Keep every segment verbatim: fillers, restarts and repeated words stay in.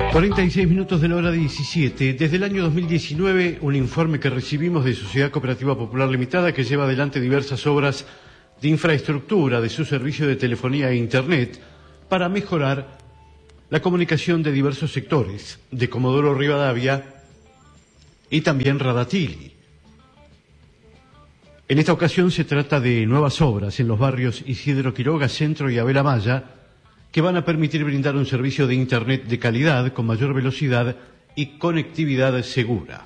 cuarenta y seis minutos de la hora diecisiete. Desde el año dos mil diecinueve, un informe que recibimos de Sociedad Cooperativa Popular Limitada, que lleva adelante diversas obras de infraestructura de su servicio de telefonía e Internet para mejorar la comunicación de diversos sectores, de Comodoro Rivadavia y también Radatili. En esta ocasión se trata de nuevas obras en los barrios Isidro Quiroga, Centro y Abel Amaya, que van a permitir brindar un servicio de Internet de calidad, con mayor velocidad y conectividad segura.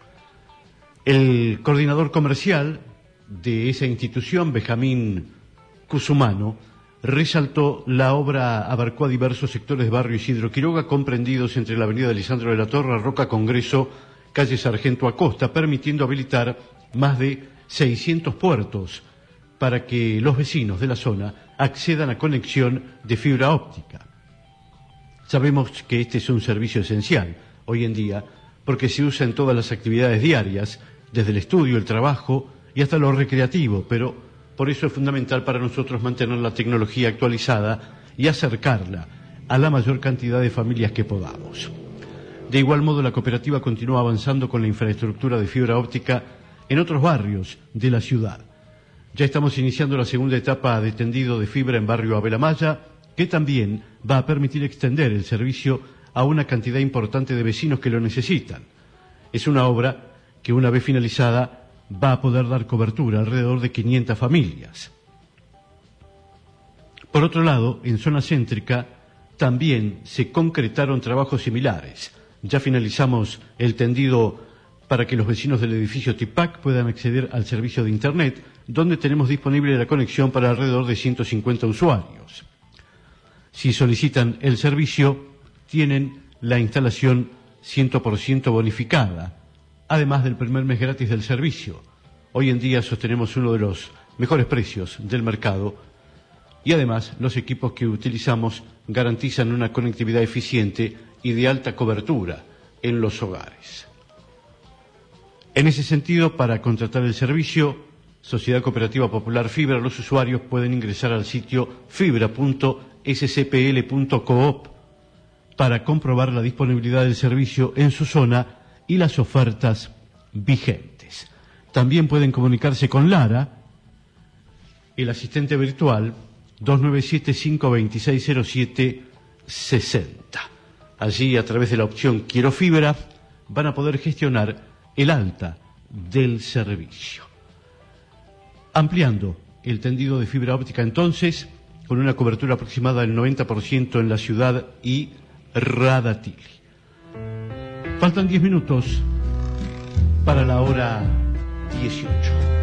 El coordinador comercial de esa institución, Benjamín Cusumano, resaltó la obra abarcó a diversos sectores de barrio Isidro Quiroga, comprendidos entre la avenida Lisandro de la Torre, Roca Congreso, calle Sargento Acosta, permitiendo habilitar más de seiscientos puertos para que los vecinos de la zona accedan a conexión de fibra óptica. Sabemos que este es un servicio esencial hoy en día porque se usa en todas las actividades diarias, desde el estudio, el trabajo y hasta lo recreativo, pero por eso es fundamental para nosotros mantener la tecnología actualizada y acercarla a la mayor cantidad de familias que podamos. De igual modo, la cooperativa continúa avanzando con la infraestructura de fibra óptica en otros barrios de la ciudad. Ya estamos iniciando la segunda etapa de tendido de fibra en barrio Abel Amaya, que también va a permitir extender el servicio a una cantidad importante de vecinos que lo necesitan. Es una obra que, una vez finalizada, va a poder dar cobertura a alrededor de quinientas familias. Por otro lado, en zona céntrica también se concretaron trabajos similares. Ya finalizamos el tendido para que los vecinos del edificio Tipac puedan acceder al servicio de Internet, donde tenemos disponible la conexión para alrededor de ciento cincuenta usuarios. Si solicitan el servicio, tienen la instalación cien por ciento bonificada, además del primer mes gratis del servicio. Hoy en día sostenemos uno de los mejores precios del mercado y además los equipos que utilizamos garantizan una conectividad eficiente y de alta cobertura en los hogares. En ese sentido, para contratar el servicio, Sociedad Cooperativa Popular Fibra, los usuarios pueden ingresar al sitio fibra punto s c p l punto coop para comprobar la disponibilidad del servicio en su zona y las ofertas vigentes. También pueden comunicarse con Lara, el asistente virtual, dos nueve siete, cinco dos seis, cero siete seis cero. Allí, a través de la opción Quiero Fibra, van a poder gestionar el alta del servicio. Ampliando el tendido de fibra óptica entonces, con una cobertura aproximada del noventa por ciento en la ciudad y Radatili. Faltan diez minutos para la hora dieciocho.